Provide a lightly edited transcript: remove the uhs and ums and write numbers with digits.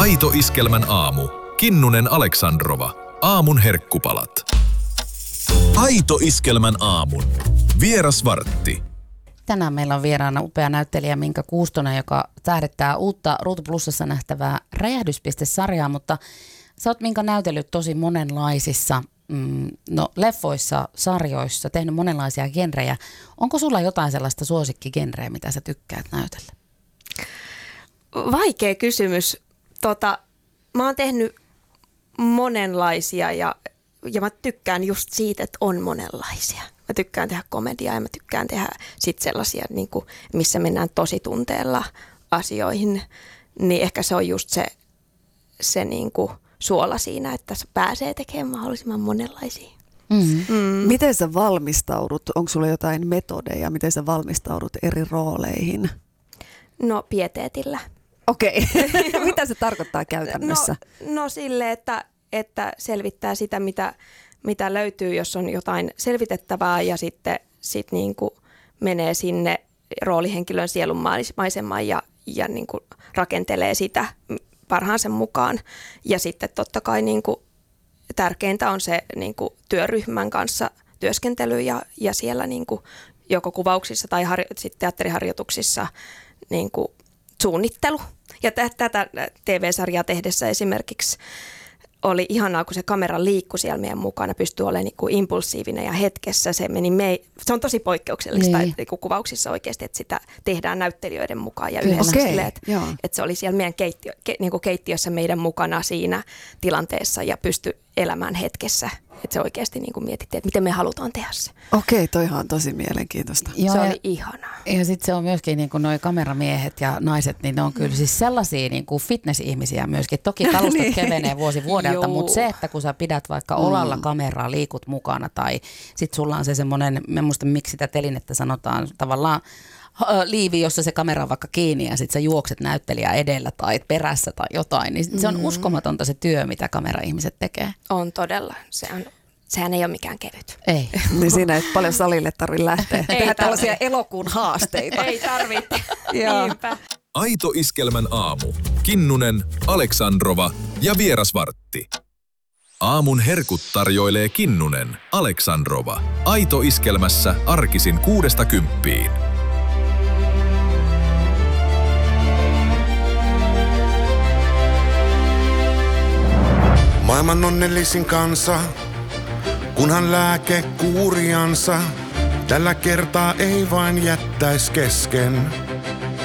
Aito Iskelmän aamu. Kinnunen Aleksandrova. Aamun herkkupalat. Aito Iskelmän aamun. Vierasvartti. Tänään meillä on vieraana upea näyttelijä Minka Kuustonen, joka tähdittää uutta Ruutu Plusassa nähtävää Räjähdyspiste-sarjaa, mutta sä oot Minka näytellyt tosi monenlaisissa leffoissa, sarjoissa, tehnyt monenlaisia genrejä. Onko sulla jotain sellaista suosikkigenreä, mitä sä tykkäät näytellä? Vaikea kysymys. Mä oon tehnyt monenlaisia ja mä tykkään just siitä, että on monenlaisia. Mä tykkään tehdä komediaa ja mä tykkään tehdä sit sellaisia, niin kuin, missä mennään tosi tunteella asioihin. Niin ehkä se on just se niin kuin suola siinä, että se pääsee tekemään mahdollisimman monenlaisia. Miten sä valmistaudut? Onko sulla jotain metodeja? Miten sä valmistaudut eri rooleihin? No pieteetillä. Okei. Mitä se tarkoittaa käytännössä? No sille, että selvittää sitä, mitä löytyy, jos on jotain selvitettävää ja sitten niin kuin menee sinne roolihenkilön sielun maisemaan ja niin kuin rakentelee sitä parhaansa mukaan. Ja sitten totta kai niin kuin tärkeintä on se niin kuin työryhmän kanssa työskentely ja siellä niin kuin joko kuvauksissa tai sitten teatteriharjoituksissa niin kuin suunnittelu. Ja tätä TV-sarjaa tehdessä esimerkiksi oli ihanaa, kun se kamera liikkui siellä meidän mukana, pystyi olemaan niin kuin impulsiivinen ja hetkessä. Se on tosi poikkeuksellista niin kuin kuvauksissa oikeasti, että sitä tehdään näyttelijöiden mukaan ja yhdessä silleen, että se oli siellä meidän niin kuin keittiössä meidän mukana siinä tilanteessa ja pystyi elämään hetkessä. Että se oikeasti niin kuin mietittiin, että miten me halutaan tehdä se. Okei, toihan on tosi mielenkiintoista. Joo, se oli ihanaa. Ja sitten se on myöskin niin kuin noi kameramiehet ja naiset, niin ne on kyllä siis sellaisia niin kuin fitness-ihmisiä myöskin. Toki kalustot kevenee vuosi vuodelta, mutta se, että kun sä pidät vaikka olalla kameraa, liikut mukana tai sitten sulla on se semmoinen, mä muistan miksi sitä telinettä sanotaan tavallaan, liivi, jossa se kamera on vaikka kiinni ja sitten sä juokset näyttelijä edellä tai perässä tai jotain, niin se on uskomatonta se työ, mitä kameraihmiset tekee. On todella. Sehän ei ole mikään kevyt. Ei. Niin siinä ei paljon salille tarvitse lähteä. Tehdään tällaisia elokuun haasteita. Ei tarvitse. Niinpä. Aito Iskelmän aamu. Kinnunen, Aleksandrova ja Vierasvartti. Aamun herkut tarjoilee Kinnunen, Aleksandrova. Aito Iskelmässä arkisin 6–10. Maailman onnellisin kansa, kunhan lääke kuuriansa, tällä kertaa ei vain jättäis kesken.